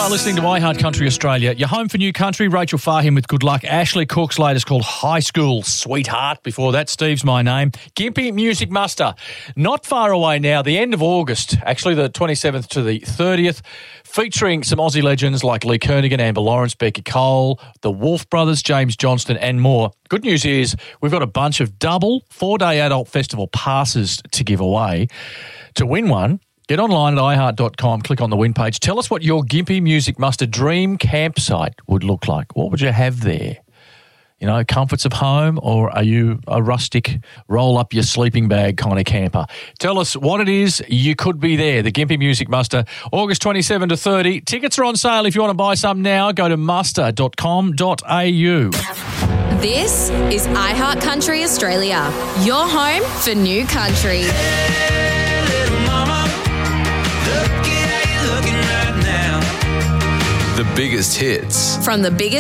are listening to iHeart Country Australia. You're home for New Country. Rachel Fahim with Good Luck. Ashley Cook's latest called High School Sweetheart. Before that, Steve's My Name. Gympie Music Muster. Not far away now, the end of August, actually the 27th to the 30th, featuring some Aussie legends like Lee Kernaghan, Amber Lawrence, Becky Cole, the Wolf Brothers, James Johnston and more. Good news is we've got a bunch of double 4-day adult festival passes to give away. To win one, get online at iHeart.com, click on the win page. Tell us what your Gympie Music Muster dream campsite would look like. What would you have there? You know, comforts of home, or are you a rustic, roll up your sleeping bag kind of camper? Tell us what it is. You could be there. The Gympie Music Muster, August 27 to 30. Tickets are on sale if you want to buy some now. Go to muster.com.au. This is iHeart Country Australia, your home for new country. The biggest hits. From the biggest